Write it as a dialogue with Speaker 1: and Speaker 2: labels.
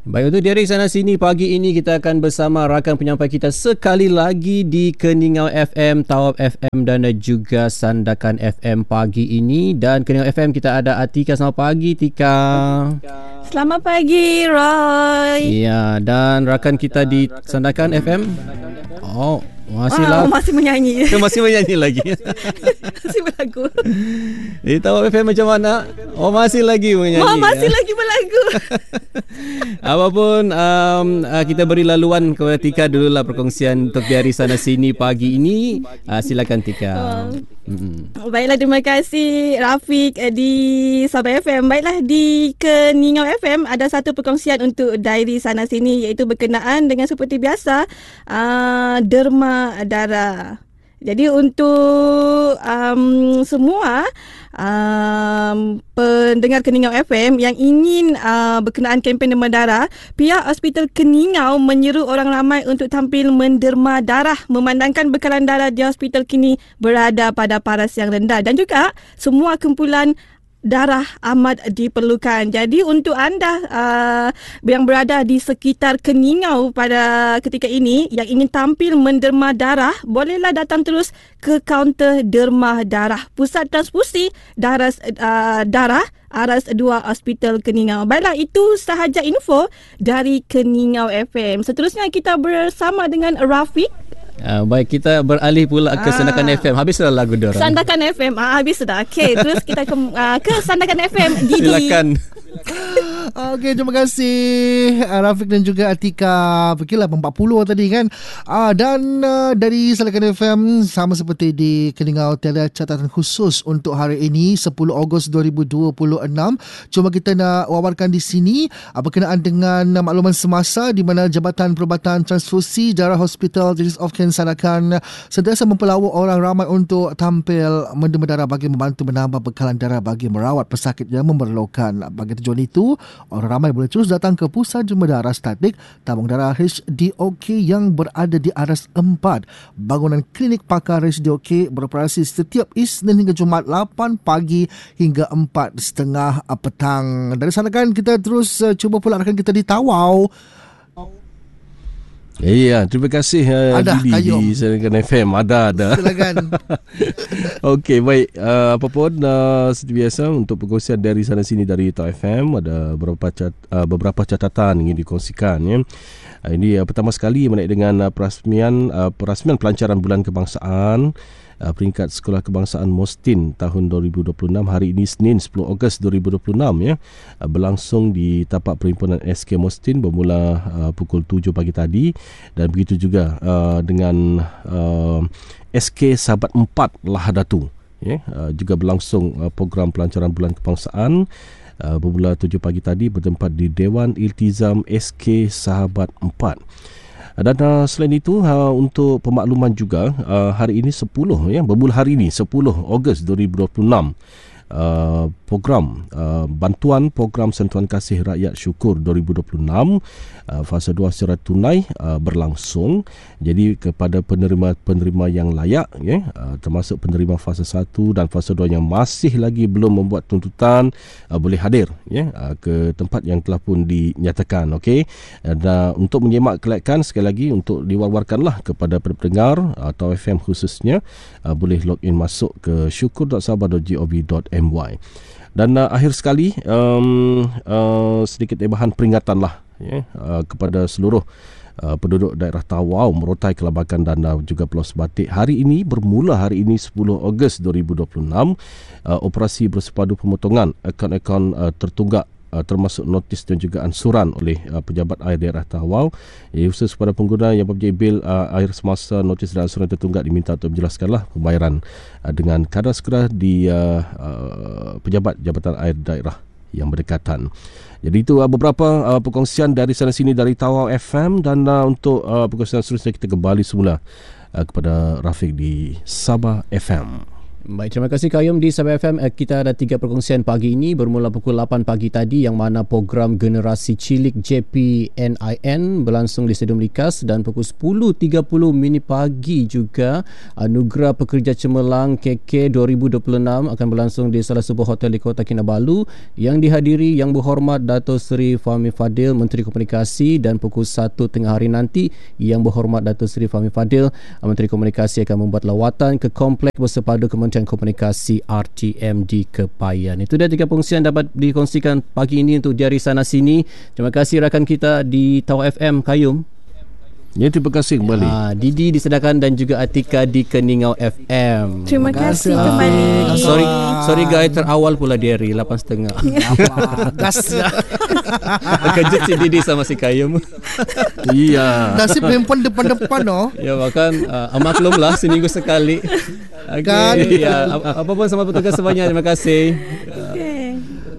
Speaker 1: Baik, untuk dari sana sini pagi ini kita akan bersama rakan penyampai kita sekali lagi di Keningau FM, Tawau FM dan juga Sandakan FM pagi ini. Dan Keningau FM kita ada Atika. Selamat pagi Tika.
Speaker 2: Selamat pagi Roy.
Speaker 1: Ya, dan rakan kita di Sandakan FM. Oh, masih
Speaker 2: menyanyi.
Speaker 1: Masih menyanyi lagi.
Speaker 2: Masih berlagu.
Speaker 1: Di Tawau FM macam mana? Oh, masih lagi menyanyi.
Speaker 2: Masih lagi berlagu.
Speaker 1: Apapun kita beri laluan kepada Tika dululah perkongsian untuk dari sana sini pagi ini. Silakan Tika.
Speaker 2: Baiklah, terima kasih Rafiq di Sabah FM. Baiklah, di Keningau FM ada satu perkongsian untuk diary sana sini, iaitu berkenaan dengan seperti biasa derma darah. Jadi untuk semua pendengar Keningau FM yang ingin berkenaan kempen derma darah, pihak Hospital Keningau menyeru orang ramai untuk tampil menderma darah memandangkan bekalan darah di hospital kini berada pada paras yang rendah, dan juga semua kumpulan darah amat diperlukan. Jadi untuk anda yang berada di sekitar Keningau pada ketika ini yang ingin tampil menderma darah, bolehlah datang terus ke kaunter derma darah Pusat Transfusi Darah Aras 2 Hospital Keningau. Baiklah, itu sahaja info dari Keningau FM. Seterusnya kita bersama dengan Rafiq.
Speaker 1: Baik, kita beralih pula ke Sandakan FM. Habis dah lagu diorang.
Speaker 2: Sandakan FM habis dah. Okey, terus kita ke Sandakan FM. Didi.
Speaker 1: Silakan.
Speaker 3: Okey, terima kasih Rafiq dan juga Atika. Fikirlah 40 tadi kan. Dan dari Sandakan FM, sama seperti di Keningau, tiada catatan khusus untuk hari ini 10 Ogos 2026. Cuma kita nak wawarkan di sini berkenaan dengan makluman semasa di mana Jabatan Perubatan Transfusi Darah Hospital Jenis of Sandakan sentiasa mempelawak orang ramai untuk tampil menderma darah bagi membantu menambah bekalan darah bagi merawat pesakit yang memerlukan. Bagi tujuan itu, orang ramai boleh terus datang ke Pusat Derma Darah Statik Tabung Darah HDOK yang berada di Aras 4. Bangunan klinik pakar HDOK beroperasi setiap Isnin hingga Jumaat 8 pagi hingga 4.30 petang. Dari sana kan kita terus cuba pula rakan kita di Tawau.
Speaker 4: Ya, terima kasih Didi di Sandakan FM. Ada.
Speaker 3: Silakan.
Speaker 4: Okey, baik. Apapun seperti biasa untuk perkongsian dari sana sini dari Tawau FM, ada beberapa catatan ingin dikongsikan ya. Ini pertama sekali menaik dengan perasmian pelancaran Bulan Kebangsaan peringkat Sekolah Kebangsaan Mostin tahun 2026 hari ini Senin 10 Ogos 2026 ya, berlangsung di tapak perhimpunan SK Mostin bermula pukul 7 pagi tadi, dan begitu juga dengan SK Sahabat 4 Lahadatu ya, juga berlangsung program pelancaran Bulan Kebangsaan bermula 7 pagi tadi bertempat di Dewan Iltizam SK Sahabat 4. Dan selain itu untuk pemakluman juga hari ini 10 ya, bermula hari ini 10 Ogos 2026 program bantuan program Sentuhan Kasih Rakyat Syukur 2026 fasa 2 secara tunai berlangsung. Jadi kepada penerima yang layak ya, termasuk penerima fasa 1 dan fasa 2 yang masih lagi belum membuat tuntutan, boleh hadir ya ke tempat yang telah pun dinyatakan. Okey, dan untuk menyemak kelayakan sekali lagi untuk diwar-warkanlah kepada pendengar atau FM khususnya, boleh login masuk ke syukur.sabah.gov.my. Dan akhir sekali sedikit tambahan peringatan lah ya, kepada seluruh penduduk daerah Tawau, Merotai, Kelabakan dan juga Pulau Sebatik. Hari ini bermula hari ini 10 Ogos 2026 operasi bersepadu pemotongan akaun-akaun tertunggak termasuk notis dan juga ansuran oleh pejabat air daerah Tawau. Khusus kepada pengguna yang mempunyai bil air semasa, notis dan ansuran tertunggak diminta untuk menjelaskanlah pembayaran dengan kadar segera di pejabat Jabatan Air Daerah yang berdekatan. Jadi itu beberapa perkongsian dari sana sini dari Tawau FM, dan untuk perkongsian seterusnya kita kembali semula kepada Rafiq di Sabah FM.
Speaker 1: Baik, terima kasih Kayum di Sabah FM. Kita ada 3 perkongsian pagi ini bermula pukul 8 pagi tadi yang mana program Generasi Cilik JPNIN berlangsung di Stadium Likas, dan pukul 10.30 mini pagi juga Anugerah Pekerja Cemerlang KK 2026 akan berlangsung di salah sebuah hotel di Kota Kinabalu yang dihadiri Yang Berhormat Dato' Seri Fahmi Fadil, Menteri Komunikasi, dan pukul 1 tengah hari nanti Yang Berhormat Dato' Seri Fahmi Fadil, Menteri Komunikasi akan membuat lawatan ke Kompleks Bersepadu Kementerian Komunikasi RTM di Kepayan. Itu dia 3 perkongsian dapat dikongsikan pagi ini untuk dari sana sini. Terima kasih rakan kita di Tawau FM, Kayum.
Speaker 4: Ya, terima kasih kembali.
Speaker 1: Didi disedarkan dan juga Atika di Keningau FM.
Speaker 2: Terima kasih kembali.
Speaker 1: Sorry guys, terawal pula Derry 8.30.
Speaker 3: Gas.
Speaker 1: Kejut si Didi sama si Kayum.
Speaker 4: Iya.
Speaker 3: Nasib perempuan depan-depan
Speaker 1: Ya, bahkan maklumlah seminggu sekali. Okay, ya, apa pun sama petugas semuanya. Terima kasih.